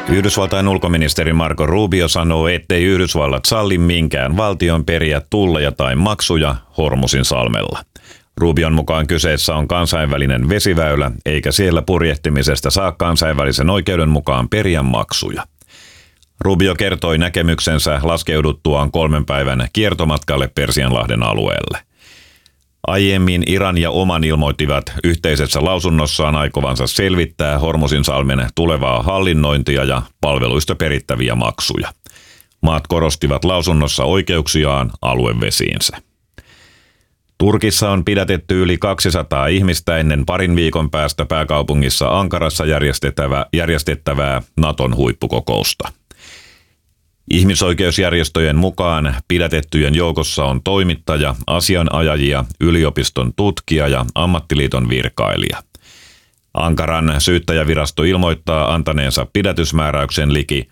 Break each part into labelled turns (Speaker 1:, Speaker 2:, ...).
Speaker 1: Yhdysvaltain ulkoministeri Marco Rubio sanoo, ettei Yhdysvallat salli minkään valtion periä tulleja tai maksuja Hormuzin salmella. Rubion mukaan kyseessä on kansainvälinen vesiväylä, eikä siellä purjehtimisesta saa kansainvälisen oikeuden mukaan periä maksuja. Rubio kertoi näkemyksensä laskeuduttuaan 3 päivän kiertomatkalle Persianlahden alueelle. Aiemmin Iran ja Oman ilmoittivat yhteisessä lausunnossaan aikovansa selvittää Hormuzin salmen tulevaa hallinnointia ja palveluista perittäviä maksuja. Maat korostivat lausunnossa oikeuksiaan aluevesiinsä. Turkissa on pidätetty yli 200 ihmistä ennen parin viikon päästä pääkaupungissa Ankarassa järjestettävää Naton huippukokousta. Ihmisoikeusjärjestöjen mukaan pidätettyjen joukossa on toimittaja, asianajajia, yliopiston tutkija ja ammattiliiton virkailija. Ankaran syyttäjävirasto ilmoittaa antaneensa pidätysmääräyksen liki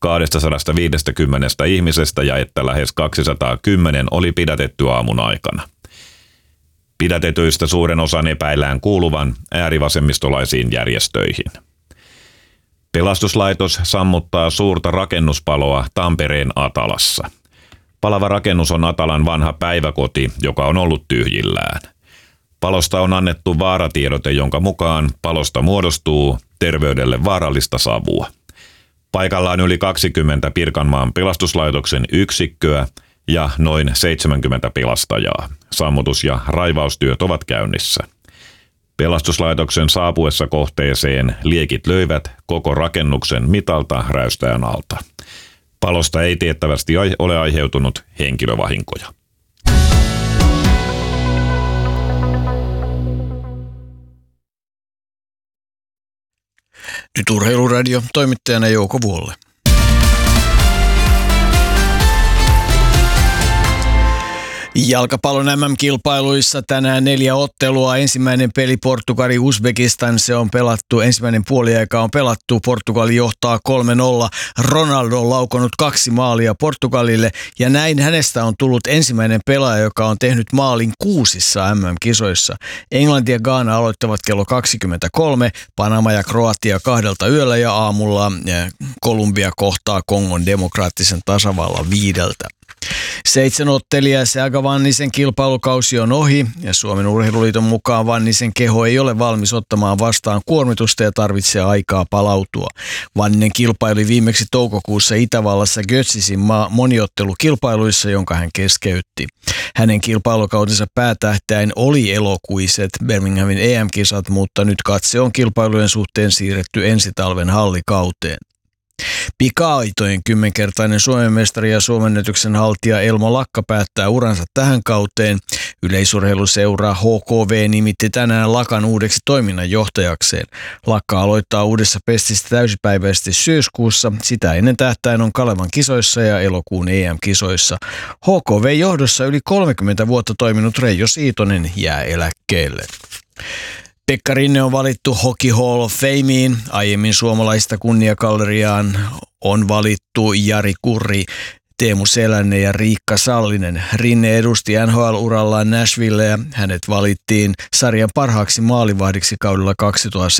Speaker 1: 250 ihmisestä ja että lähes 210 oli pidätetty aamun aikana. Pidätetyistä suuren osan epäillään kuuluvan äärivasemmistolaisiin järjestöihin. Pelastuslaitos sammuttaa suurta rakennuspaloa Tampereen Atalassa. Palava rakennus on Atalan vanha päiväkoti, joka on ollut tyhjillään. Palosta on annettu vaaratiedote, jonka mukaan palosta muodostuu terveydelle vaarallista savua. Paikalla on yli 20 Pirkanmaan pelastuslaitoksen yksikköä ja noin 70 pelastajaa. Sammutus- ja raivaustyöt ovat käynnissä. Pelastuslaitoksen saapuessa kohteeseen liekit löivät koko rakennuksen mitalta räystäjän alta. Palosta ei tiettävästi ole aiheutunut henkilövahinkoja.
Speaker 2: Nyt Urheiluradio, toimittajana Jouko Vuolle. Jalkapallon MM-kilpailuissa tänään 4 ottelua. Ensimmäinen peli Portugali-Uzbekistan, se on pelattu. Ensimmäinen puoliaika on pelattu. Portugali johtaa 3-0. Ronaldo on laukonut 2 maalia Portugalille ja näin hänestä on tullut ensimmäinen pelaaja, joka on tehnyt maalin 6 MM-kisoissa. Englanti ja Ghana aloittavat kello 23, Panama ja Kroatia 2 yöllä ja aamulla Kolumbia kohtaa Kongon demokraattisen tasavallan 5. 7 ottelijaa Seaga Vannisen kilpailukausi on ohi ja Suomen Urheiluliiton mukaan Vannisen keho ei ole valmis ottamaan vastaan kuormitusta ja tarvitsee aikaa palautua. Vanninen kilpaili viimeksi toukokuussa Itävallassa Götzisin moniottelukilpailuissa, jonka hän keskeytti. Hänen kilpailukautensa päätähtäin oli elokuiset Birminghamin EM-kisat, mutta nyt katse on kilpailujen suhteen siirretty ensi talven hallikauteen. Pika-aitojen 10-kertainen Suomen mestari ja suomennätyksen haltija Elmo Lakka päättää uransa tähän kauteen. Yleisurheiluseura HKV nimitti tänään Lakan uudeksi toiminnanjohtajakseen. Lakka aloittaa uudessa pestissä täysipäiväisesti syyskuussa. Sitä ennen tähtäin on Kalevan kisoissa ja elokuun EM-kisoissa. HKV-johdossa yli 30 vuotta toiminut Reijo Siitonen jää eläkkeelle. Pekka Rinne on valittu Hockey Hall of Fameen. Aiemmin suomalaista kunniakalleriaan on valittu Jari Kurri, Teemu Selänne ja Riikka Sallinen. Rinne edusti NHL-urallaan Nashvillea. Hänet valittiin sarjan parhaaksi maalivahdiksi kaudella